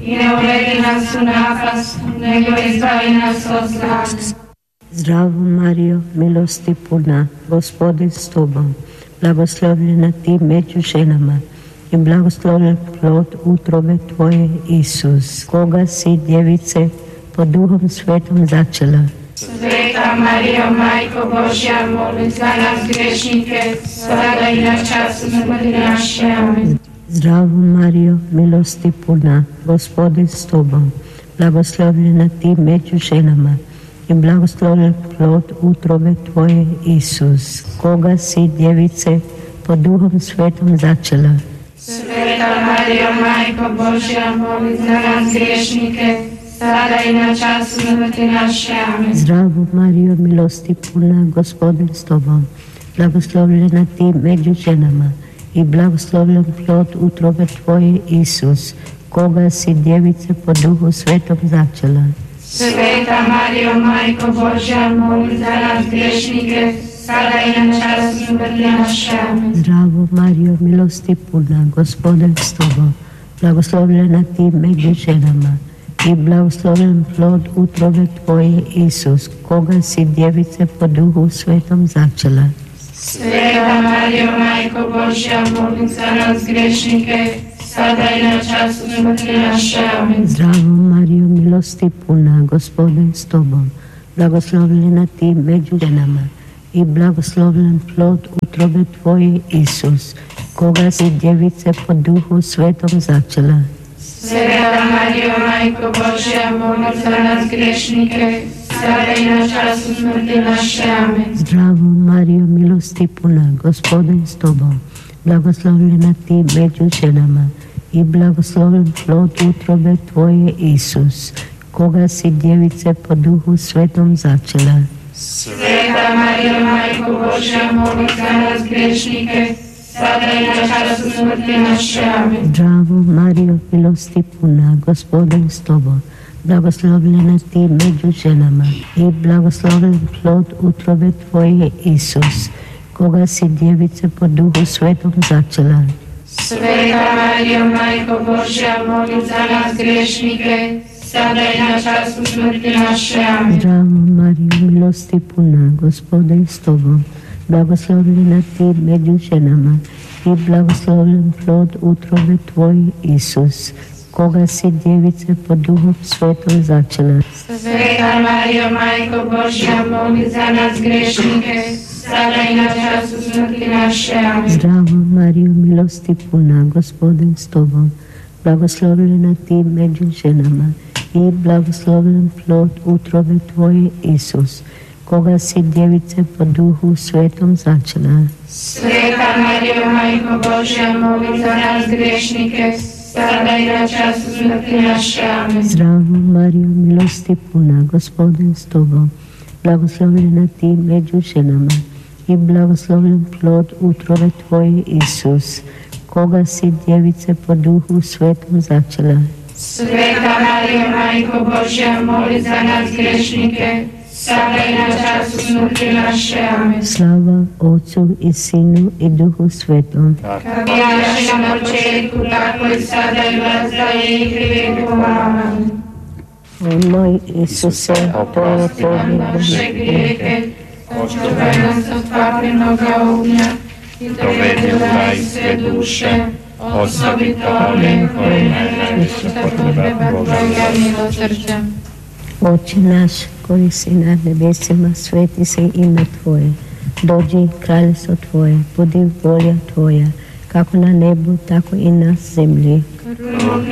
i ne uvedi nas u napast, nego izbavi nas od zla. Zdravo Marijo, milosti puna, Gospodin s tobom, blagoslovljena ti među ženama i blagoslovljen plod utrobe tvoje, Isus, koga si, djevice, pod Duhom Svetom začela. Sveta Marijo, Majko Božja, moli za nas grešnike, sada i na času smrti naše. Amen. Zdravo Marijo, milosti puna, Gospodin s tobom, blagoslovljena ti među ženama i blagoslovljen plod utrobe tvoje, Isus, koga si, djevice, pod Duhom Svetom začela. Sveta Marijo, Majko Božja, moli za nas grešnike, sada i na času smrti naše. Amen. Zdravo Marijo, milosti puna, Gospodin s tobom, blagoslovljena ti među ženama i blagoslovljen plod utrobe tvoje, Isus, koga si, djevice, po Duhu Svetom začela. Sveta Marijo, Majko Božja, moli za nas grešnike, sada i na času smrti naše. Amen. Zdravo Marijo, milosti puna, Gospodin s tobom, blagoslovljena ti među ženama i blagoslovljen plod utrobe tvoje, Isus, koga si, djevice, po Duhu Svetom začela. Sveta Marijo, Majko Božja, moli za nas grešnike, sada i na času smrti naše. Amen. Zdravo Marijo, milosti puna, Gospodin s tobom, blagoslovljena ti među ženama i blagoslovljen plod utrobe tvoje, Isus, koga si, djevice, po Duhu Svetom začela. Sveta Marijo, Majko Božja, moli za nas grešnike, sada i na času smrti naše. Amen. Zdravo Marijo, milosti puna, Gospodin s tobom, blagoslovljena ti među ženama i blagoslovljen plod utrobe tvoje, Isus, koga si, djevice, po Duhu Svetom začela. Sveta Marijo, Majko Božja, moli za nas grešnike, sada i na času smrti naše. Amen. Zdravo Marijo, milosti puna, Gospodin s tobom, blagoslovljena ti među ženama i blagoslovljen plod utrobe tvoje, Isus, koga si, djevice, po Duhu Svetom začela. Sveta Marijo, Majko Božja, moli za nas grešnike, sada i na času smrti naše. Amen. Zdravo Marijo, milosti puna, Gospodin s tobom, blagoslovljena ti među ženama i blagoslovljen plod utrobe tvoje, Isus, koga si, djevice, po Duhu Svetom začela. Sveta Marijo, Majko Božja, moli za nas grešnike, sada i na času smrti naše. Amen. Zdravo Marijo, milosti puna, Gospodin s tobom, blagoslovljena ti među ženama i blagoslovljen plod utrobe tvoje, Isus, koga si, djevice, po Duhu Svetom začela. Sveta Marijo, Majko Božja, moli za nas grešnike, sada i na času smrti naše. Amen. Zdravo Marijo, milosti puna, Gospodin s tobom, blagoslovljena ti među ženama i blagoslovljen plod utrobe tvoje, Isus, koga si, djevice, po Duhu Svetom začela. Sveta Marijo, Majko Božja, moli za nas grešnike, sada i na času smrti naše. Amen. Slava Otcu i Sinu i Duhu Svetom. Kako je na početku, tako i sada i vazda i uvijek. Amen. O moj Isuse, oprosti naše grijehe, očuvaj nas od vatrenog ognja i dovedi u raj sve duše, osobito one koje najviše potreba Tvoja milosrđa. Oče naš koji si na nebesima, sveti se ime Tvoje. Dođi kraljevstvo Tvoje, budi volja Tvoja, kako na nebu, tako i na zemlji.